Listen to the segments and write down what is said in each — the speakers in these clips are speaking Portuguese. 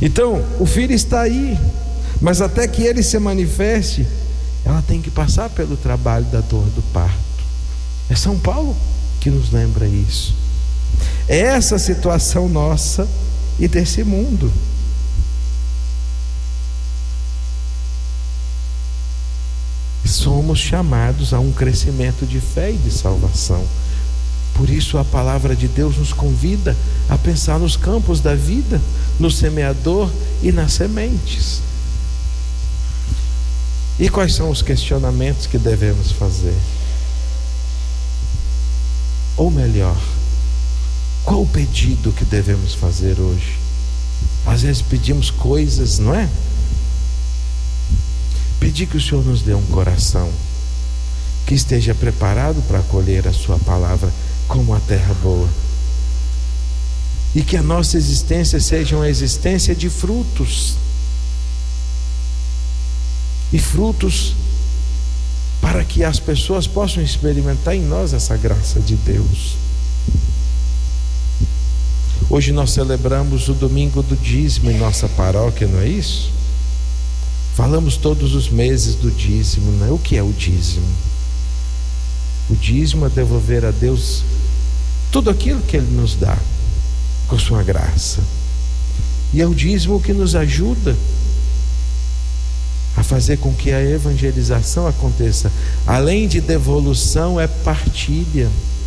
Então, o filho está aí, mas até que ele se manifeste, ela tem que passar pelo trabalho da dor do parto. É São Paulo que nos lembra isso. É essa situação nossa e desse mundo. Somos chamados a um crescimento de fé e de salvação. Por isso a palavra de Deus nos convida a pensar nos campos da vida, no semeador e nas sementes. E quais são os questionamentos que devemos fazer? Ou melhor, qual o pedido que devemos fazer hoje? Às vezes pedimos coisas, não é? Pedir que o Senhor nos dê um coração que esteja preparado para acolher a sua palavra como a terra boa, e que a nossa existência seja uma existência de frutos, e frutos para que as pessoas possam experimentar em nós essa graça de Deus. Hoje nós celebramos o domingo do dízimo em nossa paróquia, não é isso? Falamos todos os meses do dízimo, não é? O que é o dízimo? O dízimo é devolver a Deus tudo aquilo que Ele nos dá com sua graça. E é o dízimo que nos ajuda a fazer com que a evangelização aconteça. Além de devolução, é partilha.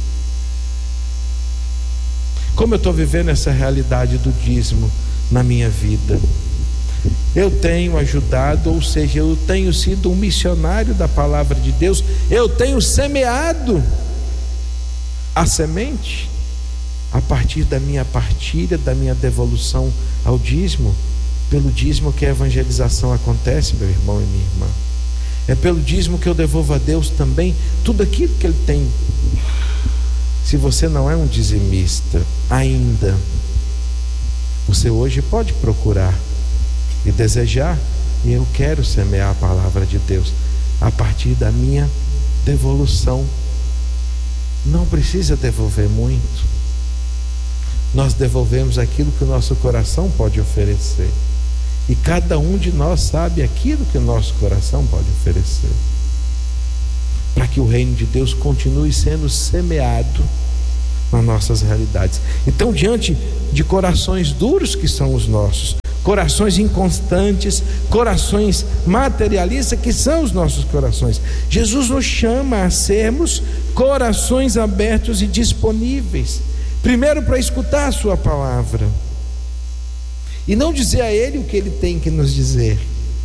Como eu estou vivendo essa realidade do dízimo na minha vida? Eu tenho ajudado, ou seja, eu tenho sido um missionário da palavra de Deus. Eu tenho semeado a semente a partir da minha partilha, da minha devolução ao dízimo. Pelo dízimo que a evangelização acontece, meu irmão e minha irmã. É pelo dízimo que eu devolvo a Deus também tudo aquilo que Ele tem. Se você não é um dizimista ainda, você hoje pode procurar e desejar. E eu quero semear a palavra de Deus a partir da minha devolução. Não precisa devolver muito. Nós devolvemos aquilo que o nosso coração pode oferecer, e cada um de nós sabe aquilo que o nosso coração pode oferecer, para que o reino de Deus continue sendo semeado nas nossas realidades. Então, diante de corações duros que são os nossos, corações inconstantes, corações materialistas que são os nossos corações, Jesus nos chama a sermos corações abertos e disponíveis, primeiro para escutar a sua palavra e não dizer a Ele o que Ele tem que nos dizer,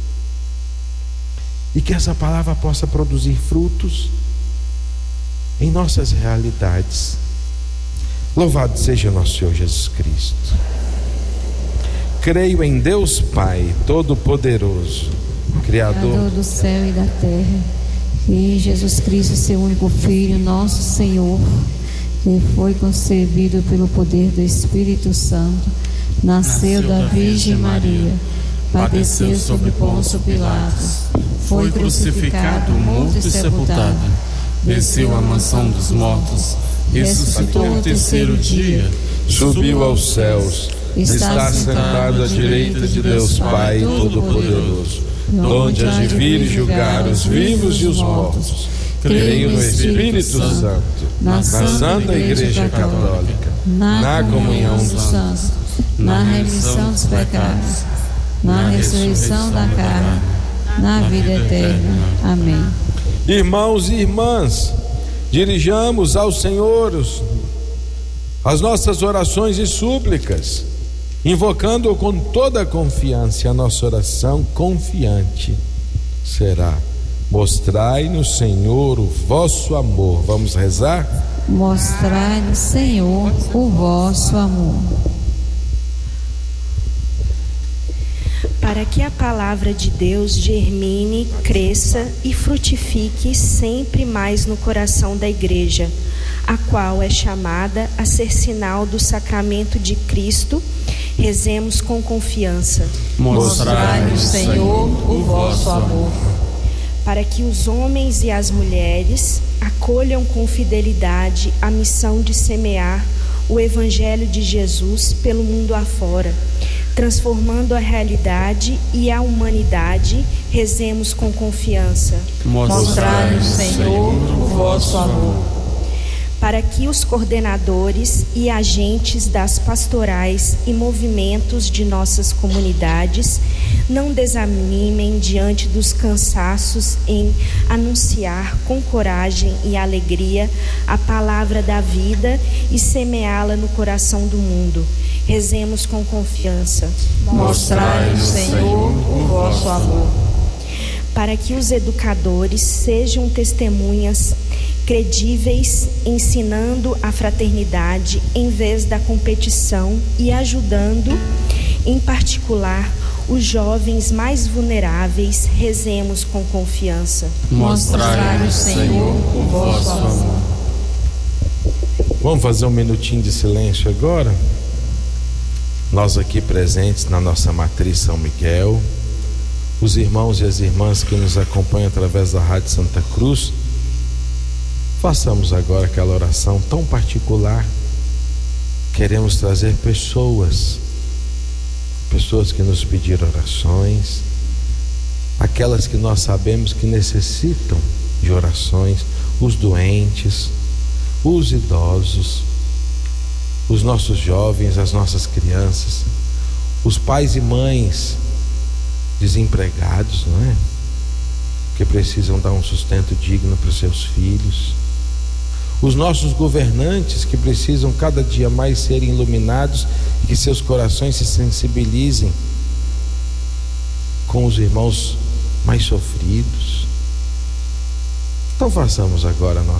e que essa palavra possa produzir frutos em nossas realidades. Louvado seja nosso Senhor Jesus Cristo. Creio em Deus Pai Todo-Poderoso, Criador do céu e da terra, e em Jesus Cristo, seu único Filho, nosso Senhor, que foi concebido pelo poder do Espírito Santo, nasceu da Virgem Maria, padeceu sob Pôncio Pilatos, foi crucificado, morto e sepultado, desceu à mansão dos mortos, ressuscitou no terceiro dia, subiu aos céus, está sentado à direita de Deus Pai Todo-Poderoso, donde há de vir julgar os vivos e os mortos. Creio no Espírito Santo, na Santa Igreja Católica, na comunhão dos santos, na remissão dos pecados, na ressurreição da carne, na vida eterna. Amém. Irmãos e irmãs, dirijamos ao Senhor as nossas orações e súplicas, invocando-o com toda a confiança. A nossa oração confiante será: mostrai-nos, Senhor, o vosso amor. Vamos rezar? Mostrai-nos, Senhor, o vosso amor. Para que a palavra de Deus germine, cresça e frutifique sempre mais no coração da Igreja, a qual é chamada a ser sinal do sacramento de Cristo, rezemos com confiança. Mostrai-nos, Senhor, o vosso amor. Para que os homens e as mulheres acolham com fidelidade a missão de semear o Evangelho de Jesus pelo mundo afora, transformando a realidade e a humanidade, rezemos com confiança. Mostrai-nos, Senhor, o vosso amor. Para que os coordenadores e agentes das pastorais e movimentos de nossas comunidades não desanimem diante dos cansaços em anunciar com coragem e alegria a palavra da vida e semeá-la no coração do mundo. Rezemos com confiança. Mostrai-nos, Senhor, o vosso amor. Para que os educadores sejam testemunhas credíveis, ensinando a fraternidade em vez da competição e ajudando, em particular, os jovens mais vulneráveis, rezemos com confiança. Mostrai-nos, Senhor, o vosso amor. Vamos fazer um minutinho de silêncio agora? Nós aqui presentes na nossa matriz São Miguel, os irmãos e as irmãs que nos acompanham através da Rádio Santa Cruz, façamos agora aquela oração tão particular. Queremos trazer pessoas que nos pediram orações, aquelas que nós sabemos que necessitam de orações, os doentes, os idosos, os nossos jovens, as nossas crianças, os pais e mães desempregados, não é? Que precisam dar um sustento digno para os seus filhos, os nossos governantes que precisam cada dia mais serem iluminados e que seus corações se sensibilizem com os irmãos mais sofridos. Então façamos agora a nossa